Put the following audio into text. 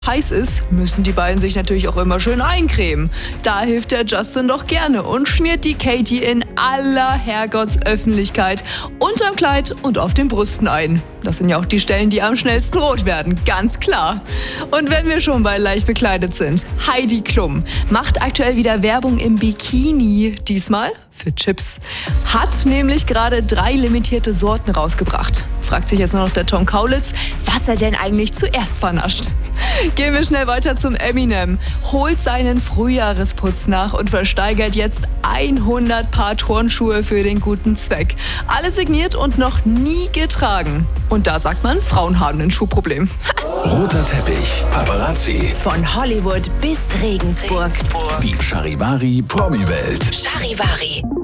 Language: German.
heiß ist, müssen die beiden sich natürlich auch immer schön eincremen. Da hilft der Justin doch gerne und schmiert die Katie in aller Herrgottsöffentlichkeit unterm Kleid und auf den Brüsten ein. Das sind ja auch die Stellen, die am schnellsten rot werden, ganz klar. Und wenn wir schon bei leicht bekleidet sind, Heidi Klum macht aktuell wieder Werbung im Bikini, diesmal für Chips. Hat nämlich gerade 3 limitierte Sorten rausgebracht. Fragt sich jetzt nur noch der Tom Kaulitz, was er denn eigentlich zuerst vernascht. Gehen wir schnell weiter zum Eminem. Holt seinen Frühjahresputz nach und versteigert jetzt 100 Paar Turnschuhe für den guten Zweck. Alle signiert und noch nie getragen. Und da sagt man, Frauen haben ein Schuhproblem. Roter Teppich, Paparazzi. Von Hollywood bis Regensburg. Die Charivari Promi-Welt. Charivari.